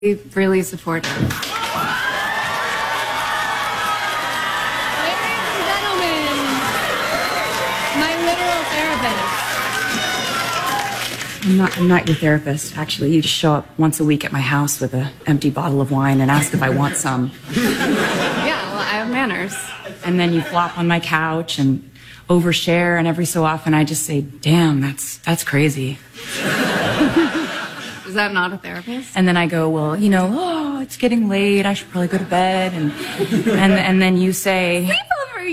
really supportive. Ladies and gentlemen, my literal therapist. I'm not your therapist, actually. You just show up once a week at my house with an empty bottle of wine and ask if I want some. Yeah, well, I have manners. And then you flop on my couch and overshare, and every so often I just say, damn, that's crazy. Is that not a therapist? And then I go, well, it's getting late. I should probably go to bed. And then you say, Sleepover,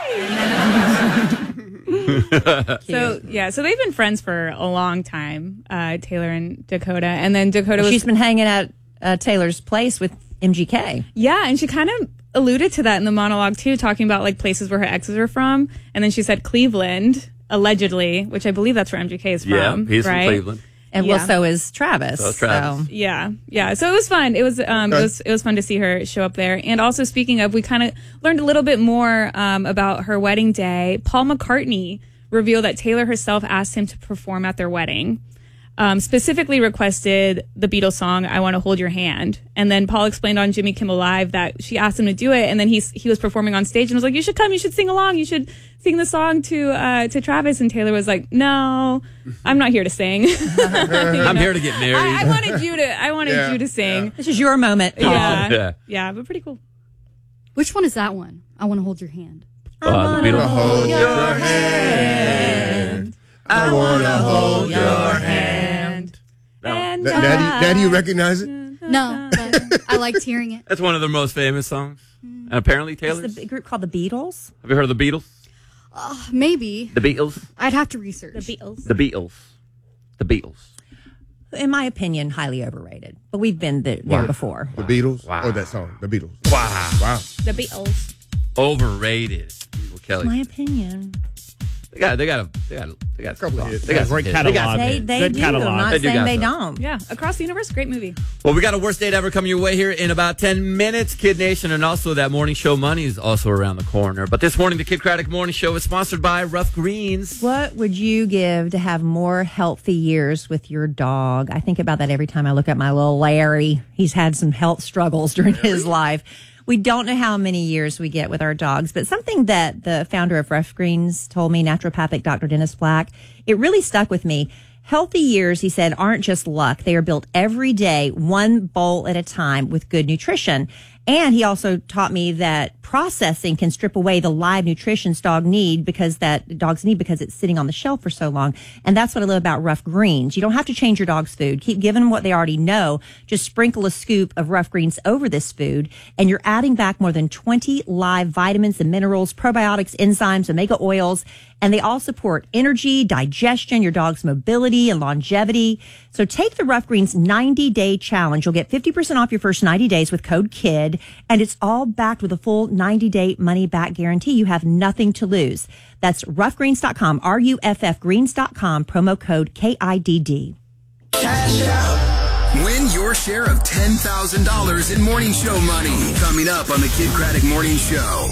yay! So they've been friends for a long time, Taylor and Dakota. And then Dakota she's been hanging at Taylor's place with MGK. Yeah, and she kind of alluded to that in the monologue too, talking about like places where her exes are from. And then she said Cleveland, allegedly, which I believe that's where MGK is from. Yeah, he's right? from Cleveland. And well, so is Travis. So is Travis. So. Yeah. So it was fun. It was fun to see her show up there. And also, speaking of, we kind of learned a little bit more about her wedding day. Paul McCartney revealed that Taylor herself asked him to perform at their wedding. Specifically requested the Beatles song "I Want to Hold Your Hand," and then Paul explained on Jimmy Kimmel Live that she asked him to do it, and then he was performing on stage and was like, "You should come, you should sing along, you should sing the song to Travis." And Taylor was like, "No, I'm not here to sing. I'm here to get married." I wanted you to sing. Yeah. This is your moment, Paul. Yeah, but pretty cool. Which one is that one? I want to hold your hand. The Beatles. Hold your hand. I want to hold your hand. And Daddy, you recognize it? No, but I liked hearing it. That's one of their most famous songs. And apparently Taylor's. It's the group called the Beatles. Have you heard of the Beatles? Maybe. The Beatles? I'd have to research. The Beatles. The Beatles. The Beatles. In my opinion, highly overrated. But we've been there before. The Beatles? Wow. Or that song? The Beatles. Wow. The Beatles. Overrated. Well, Kelly. My opinion. They got a Couple of hits. They got Great some hits. catalog. They Good do. catalog. I'm not They do saying got they some. don't. Yeah, Across the Universe, great movie. Well, we got a worst date ever coming your way here in about 10 minutes, Kid Nation, and also that morning show money is also around the corner. But this morning, the Kid Craddock Morning Show is sponsored by Rough Greens. What would you give to have more healthy years with your dog? I think about that every time I look at my little Larry. He's had some health struggles during his life. We don't know how many years we get with our dogs, but something that the founder of Rough Greens told me, naturopathic Dr. Dennis Black, it really stuck with me. Healthy years, he said, aren't just luck. They are built every day, one bowl at a time with good nutrition. And he also taught me that processing can strip away the live nutrition dogs need because it's sitting on the shelf for so long. And that's what I love about Rough Greens. You don't have to change your dog's food. Keep giving them what they already know. Just sprinkle a scoop of Rough Greens over this food, and you're adding back more than 20 live vitamins and minerals, probiotics, enzymes, omega oils, and they all support energy, digestion, your dog's mobility and longevity. So take the Rough Greens 90-day challenge. You'll get 50% off your first 90 days with code KID, and it's all backed with a full 90-day money-back guarantee. You have nothing to lose. That's roughgreens.com, RUFFgreens.com, promo code KIDD. Cash out. Win your share of $10,000 in morning show money. Coming up on the Kid Craddock Morning Show.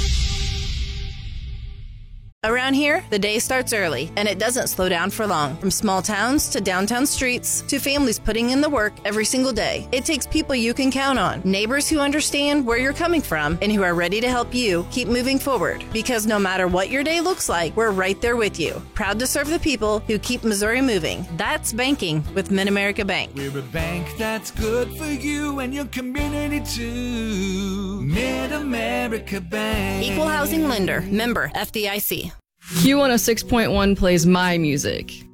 Around here, the day starts early, and it doesn't slow down for long. From small towns to downtown streets to families putting in the work every single day, it takes people you can count on, neighbors who understand where you're coming from and who are ready to help you keep moving forward. Because no matter what your day looks like, we're right there with you. Proud to serve the people who keep Missouri moving. That's banking with Mid-America Bank. We're a bank that's good for you and your community too. Mid-America Bank. Equal housing lender. Member FDIC. Q106.1 plays my music.